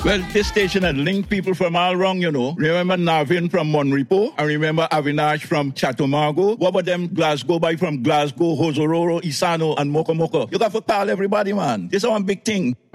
Well, this station had linked people from all around, you know. Remember Navin from Monrepo? I remember Avinash from Chatumago. What about them Glasgow by from Glasgow, Hosororo, Isano, and Mokomoko? You got to call everybody, man. This is one big thing.